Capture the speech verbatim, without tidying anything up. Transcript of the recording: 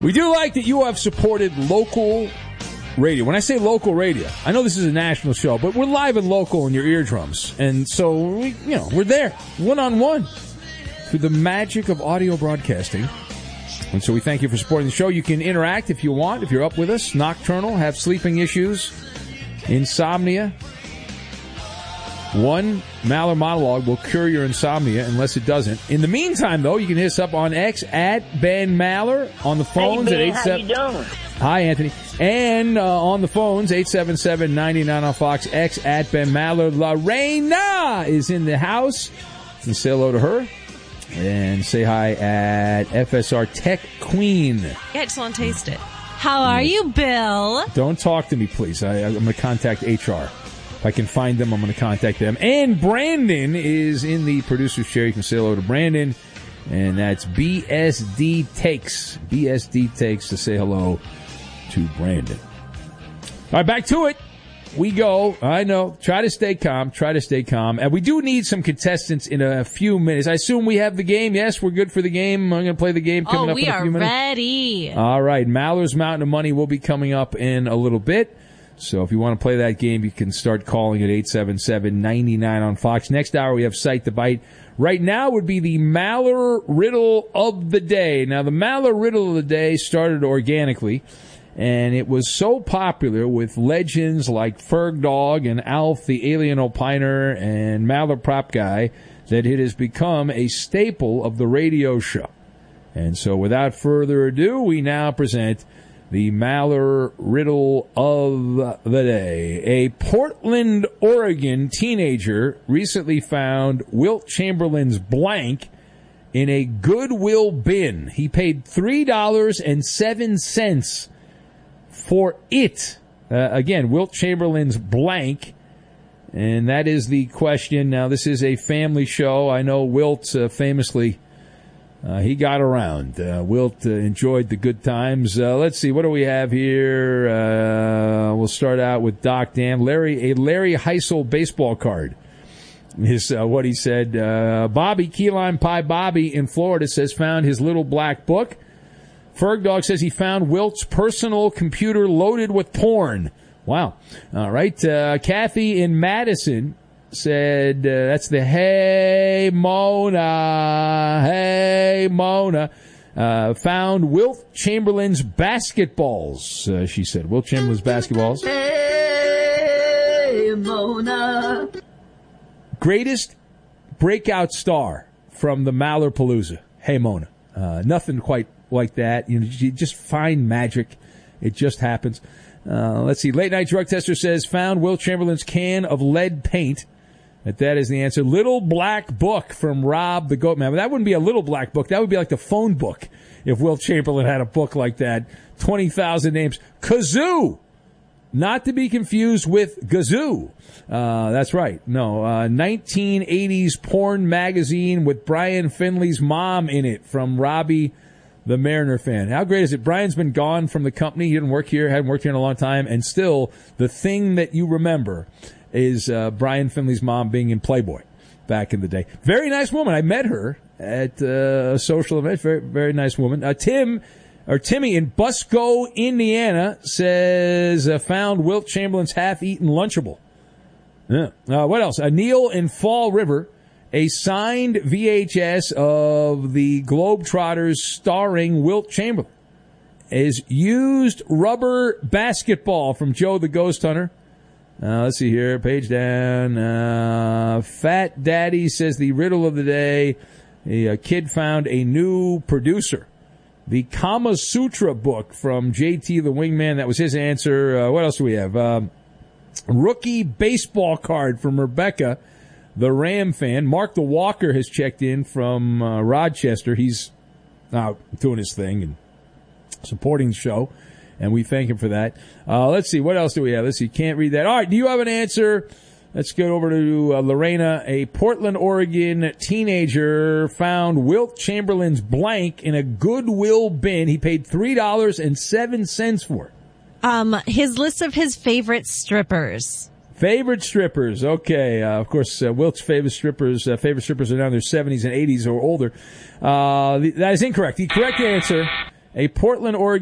We do like that you have supported local radio. When I say local radio, I know this is a national show, but we're live and local in your eardrums. And so, we, you know, we're there, one-on-one, through the magic of audio broadcasting. And so we thank you for supporting the show. You can interact if you want, if you're up with us, nocturnal, have sleeping issues, insomnia. One Maller monologue will cure your insomnia unless it doesn't. In the meantime, though, you can hit us up on X at Ben Maller on the phones hey, Ben, at eight seven. How you doing? Hi, Anthony. And uh, on the phones, eight seven seven, nine nine on Fox, X at Ben Maller. Lorena is in the house. You can say hello to her. And say hi at F S R Tech Queen. Yeah, I just want to taste it. How are you, Bill? Don't talk to me, please. I, I'm going to contact H R. If I can find them, I'm going to contact them. And Brandon is in the producer's chair. You can say hello to Brandon. And that's B S D Takes. B S D Takes to say hello to Brandon. All right, back to it. We go. I know. Try to stay calm. Try to stay calm. And we do need some contestants in a few minutes. I assume we have the game. Yes, we're good for the game. I'm going to play the game coming oh, up in a few minutes. Oh, we are ready. All right. Maller's Mountain of Money will be coming up in a little bit. So if you want to play that game, you can start calling at eight seven seven, nine nine on Fox. Next hour, we have Cite the Bite. Right now would be the Maller Riddle of the Day. Now, the Maller Riddle of the Day started organically, and it was so popular with legends like Ferg Dog and Alf the Alien Opiner and Maller Prop Guy that it has become a staple of the radio show. And so without further ado, we now present the Maller Riddle of the Day. A Portland, Oregon teenager recently found Wilt Chamberlain's blank in a Goodwill bin. He paid three dollars and seven cents for it. Uh, again, Wilt Chamberlain's blank. And that is the question. Now, this is a family show. I know Wilt uh, famously... Uh, he got around. Uh, Wilt uh, enjoyed the good times. Uh, let's see, what do we have here? Uh, we'll start out with Doc Dan. Larry, a Larry Heisel baseball card is uh, what he said. Uh, Bobby, Key Lime Pie Bobby in Florida says found his little black book. Ferg Dog says he found Wilt's personal computer loaded with porn. Wow. All right. Uh, Kathy in Madison said, uh, that's the Hey Mona, Hey Mona, uh, found Wilt Chamberlain's basketballs, uh, she said. Wilt Chamberlain's basketballs. Hey Mona. Greatest breakout star from the Mallerpalooza. Hey Mona. Uh, nothing quite like that. You know, you just find magic. It just happens. Uh, let's see. Late Night Drug Tester says found Wilt Chamberlain's can of lead paint. That that is the answer. Little Black Book from Rob the Goat Man. But that wouldn't be a little black book. That would be like the phone book if Wilt Chamberlain had a book like that. twenty thousand names. Kazoo! Not to be confused with Gazoo. Uh, that's right. No, uh, nineteen eighties porn magazine with Brian Finley's mom in it from Robbie the Mariner fan. How great is it? Brian's been gone from the company. He didn't work here, hadn't worked here in a long time, and still the thing that you remember is uh, Brian Finley's mom being in Playboy back in the day. Very nice woman. I met her at uh, a social event. Very, very nice woman. Uh, Tim, or Timmy in Busco, Indiana, says uh, found Wilt Chamberlain's half-eaten Lunchable. Yeah. Uh, what else? Uh, Neil in Fall River, a signed V H S of the Globetrotters starring Wilt Chamberlain. Is used rubber basketball from Joe the Ghost Hunter. Uh, let's see here. Page down. Uh, Fat Daddy says the riddle of the day. A, a kid found a new producer. The Kama Sutra book from J T the Wingman. That was his answer. Uh, what else do we have? Um, rookie baseball card from Rebecca, the Ram fan. Mark the Walker has checked in from uh, Rochester. He's out doing his thing and supporting the show, and we thank him for that. Uh, let's see, what else do we have? Let's see, can't read that. All right, do you have an answer? Let's go over to uh, Lorena. A Portland, Oregon teenager found Wilt Chamberlain's blank in a Goodwill bin. He paid three dollars and seven cents for it. Um, his list of his favorite strippers. Favorite strippers. Okay. Uh, of course, uh, Wilt's favorite strippers, uh, favorite strippers are now in their seventies and eighties or older. Uh, the, that is incorrect. The correct answer A Portland, Oregon